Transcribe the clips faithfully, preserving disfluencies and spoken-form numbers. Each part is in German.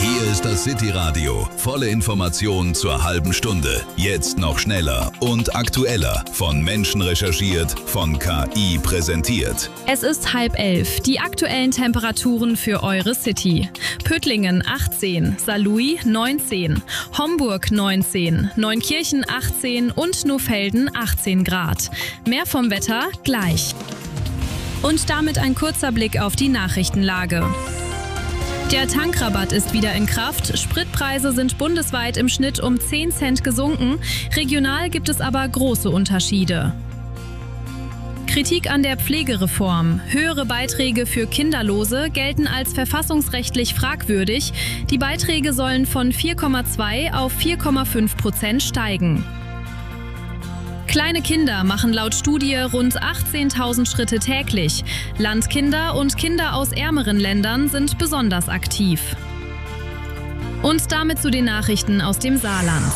Hier ist das City Radio. Volle Informationen zur halben Stunde. Jetzt noch schneller und aktueller. Von Menschen recherchiert, von K I präsentiert. Es ist halb elf. Die aktuellen Temperaturen für eure City. Püttlingen achtzehn, Saarlouis neunzehn, Homburg neunzehn, Neunkirchen achtzehn und Nohfelden achtzehn Grad. Mehr vom Wetter gleich. Und damit ein kurzer Blick auf die Nachrichtenlage. Der Tankrabatt ist wieder in Kraft. Spritpreise sind bundesweit im Schnitt um zehn Cent gesunken. Regional gibt es aber große Unterschiede. Kritik an der Pflegereform. Höhere Beiträge für Kinderlose gelten als verfassungsrechtlich fragwürdig. Die Beiträge sollen von vier Komma zwei auf vier Komma fünf Prozent steigen. Kleine Kinder machen laut Studie rund achtzehntausend Schritte täglich. Landkinder und Kinder aus ärmeren Ländern sind besonders aktiv. Und damit zu den Nachrichten aus dem Saarland.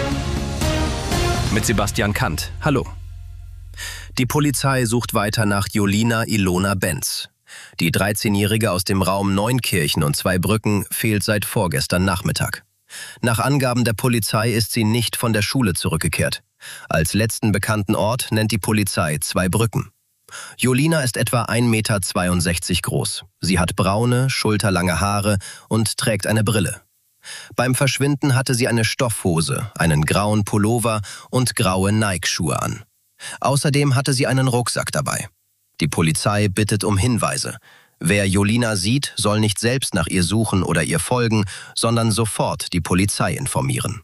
Mit Sebastian Kant. Hallo. Die Polizei sucht weiter nach Jolina Ilona Benz. Die dreizehnjährige aus dem Raum Neunkirchen und Zweibrücken fehlt seit vorgestern Nachmittag. Nach Angaben der Polizei ist sie nicht von der Schule zurückgekehrt. Als letzten bekannten Ort nennt die Polizei Zweibrücken. Jolina ist etwa ein Meter zweiundsechzig groß. Sie hat braune, schulterlange Haare und trägt eine Brille. Beim Verschwinden hatte sie eine Stoffhose, einen grauen Pullover und graue Nike-Schuhe an. Außerdem hatte sie einen Rucksack dabei. Die Polizei bittet um Hinweise. Wer Jolina sieht, soll nicht selbst nach ihr suchen oder ihr folgen, sondern sofort die Polizei informieren.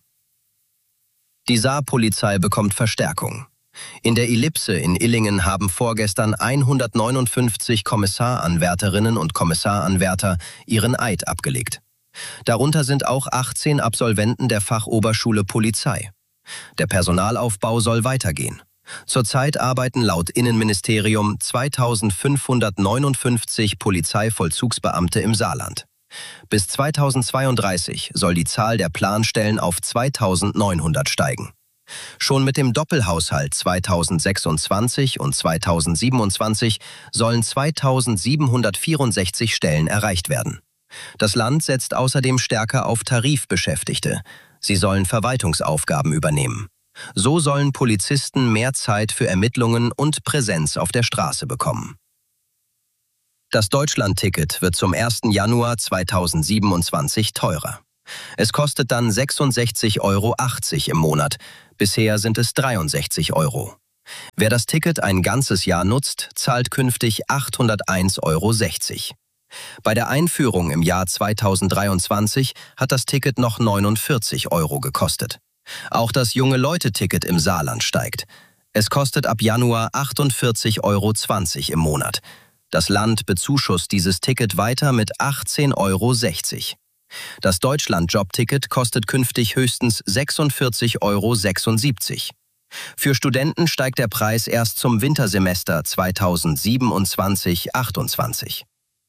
Die Saarpolizei bekommt Verstärkung. In der Ellipse in Illingen haben vorgestern hundertneunundfünfzig Kommissaranwärterinnen und Kommissaranwärter ihren Eid abgelegt. Darunter sind auch achtzehn Absolventen der Fachoberschule Polizei. Der Personalaufbau soll weitergehen. Zurzeit arbeiten laut Innenministerium zweitausendfünfhundertneunundfünfzig Polizeivollzugsbeamte im Saarland. Bis zweitausendzweiunddreißig soll die Zahl der Planstellen auf zweitausendneunhundert steigen. Schon mit dem Doppelhaushalt zweitausendsechsundzwanzig und zweitausendsiebenundzwanzig sollen zweitausendsiebenhundertvierundsechzig Stellen erreicht werden. Das Land setzt außerdem stärker auf Tarifbeschäftigte. Sie sollen Verwaltungsaufgaben übernehmen. So sollen Polizisten mehr Zeit für Ermittlungen und Präsenz auf der Straße bekommen. Das Deutschland-Ticket wird zum ersten Januar zweitausendsiebenundzwanzig teurer. Es kostet dann sechsundsechzig Euro achtzig im Monat. Bisher sind es dreiundsechzig Euro. Wer das Ticket ein ganzes Jahr nutzt, zahlt künftig achthunderteins Euro sechzig. Bei der Einführung im Jahr zweitausenddreiundzwanzig hat das Ticket noch neunundvierzig Euro gekostet. Auch das Junge-Leute-Ticket im Saarland steigt. Es kostet ab Januar achtundvierzig Euro zwanzig im Monat. Das Land bezuschusst dieses Ticket weiter mit achtzehn Euro sechzig. Das Deutschland-Job-Ticket kostet künftig höchstens sechsundvierzig Euro sechsundsiebzig. Für Studenten steigt der Preis erst zum Wintersemester zweitausendsiebenundzwanzig achtundzwanzig.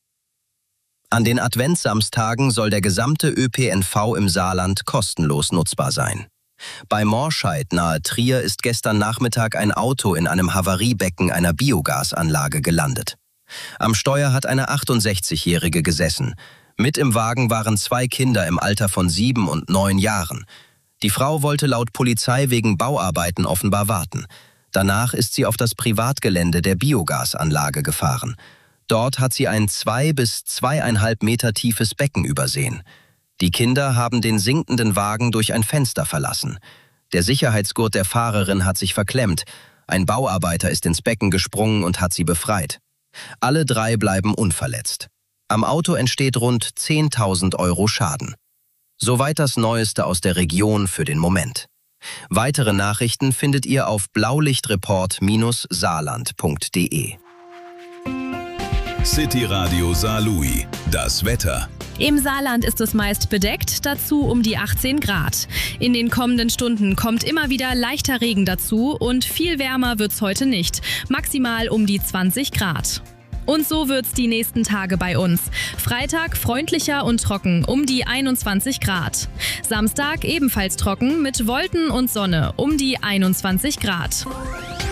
An den Adventssamstagen soll der gesamte Ö P N V im Saarland kostenlos nutzbar sein. Bei Morscheid nahe Trier ist gestern Nachmittag ein Auto in einem Havariebecken einer Biogasanlage gelandet. Am Steuer hat eine achtundsechzigjährige gesessen. Mit im Wagen waren zwei Kinder im Alter von sieben und neun Jahren. Die Frau wollte laut Polizei wegen Bauarbeiten offenbar warten. Danach ist sie auf das Privatgelände der Biogasanlage gefahren. Dort hat sie ein zwei bis zweieinhalb Meter tiefes Becken übersehen. Die Kinder haben den sinkenden Wagen durch ein Fenster verlassen. Der Sicherheitsgurt der Fahrerin hat sich verklemmt. Ein Bauarbeiter ist ins Becken gesprungen und hat sie befreit. Alle drei bleiben unverletzt. Am Auto entsteht rund zehntausend Euro Schaden. Soweit das Neueste aus der Region für den Moment. Weitere Nachrichten findet ihr auf blaulichtreport Bindestrich saarland punkt de. City Radio Saarlouis. Das Wetter. Im Saarland ist es meist bedeckt, dazu um die achtzehn Grad. In den kommenden Stunden kommt immer wieder leichter Regen dazu und viel wärmer wird's heute nicht. Maximal um die zwanzig Grad. Und so wird's die nächsten Tage bei uns. Freitag freundlicher und trocken, um die einundzwanzig Grad. Samstag ebenfalls trocken mit Wolken und Sonne, um die einundzwanzig Grad.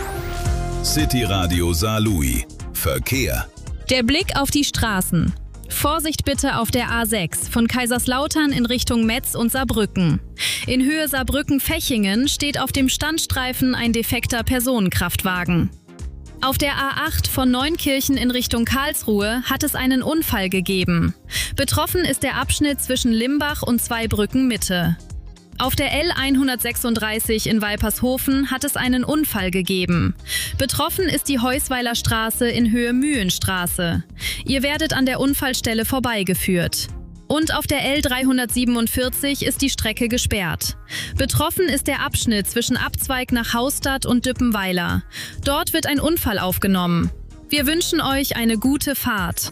City Radio Saarlouis. Verkehr. Der Blick auf die Straßen. Vorsicht bitte auf der A sechs von Kaiserslautern in Richtung Metz und Saarbrücken. In Höhe Saarbrücken-Fechingen steht auf dem Standstreifen ein defekter Personenkraftwagen. Auf der A acht von Neunkirchen in Richtung Karlsruhe hat es einen Unfall gegeben. Betroffen ist der Abschnitt zwischen Limbach und Zweibrücken Mitte. Auf der L hundertsechsunddreißig in Weipershofen hat es einen Unfall gegeben. Betroffen ist die Heusweiler Straße in Höhe Mühlenstraße. Ihr werdet an der Unfallstelle vorbeigeführt. Und auf der L dreihundertsiebenundvierzig ist die Strecke gesperrt. Betroffen ist der Abschnitt zwischen Abzweig nach Haustadt und Düppenweiler. Dort wird ein Unfall aufgenommen. Wir wünschen euch eine gute Fahrt.